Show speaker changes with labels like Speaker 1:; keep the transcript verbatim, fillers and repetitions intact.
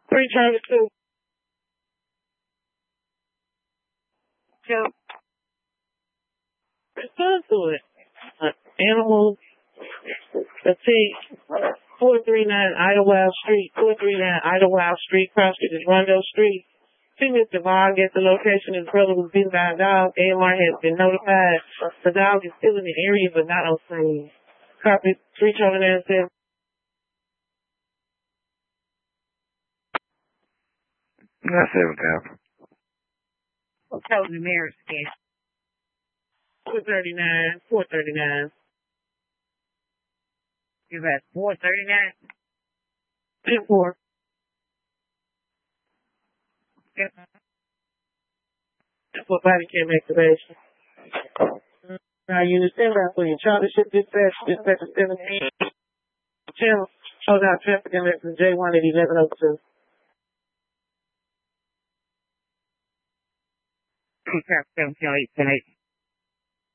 Speaker 1: Three Charlie two. Jump. Respond to it. Uh, animal. Let's see. four three nine Idlewild Street. four three nine Idlewild Street. Cross Street is Rondo Street. See Mister Vaughn at the location. His brother was beaten by a dog. A M R has been notified. The dog is still in the area but not on scene. Copy. three Charlie nine seven.
Speaker 2: Not seven copy.
Speaker 3: Told the marriage again.
Speaker 1: four thirty-nine. four thirty-nine.
Speaker 3: Is that four thirty-nine?
Speaker 1: ten four. For body cam activation. Now, unit stand by for your charter ship dispatch, dispatch seventeen. Channel, hold out traffic and from J one at eleven oh two.
Speaker 3: Two traffic seventeen oh eight ten eight.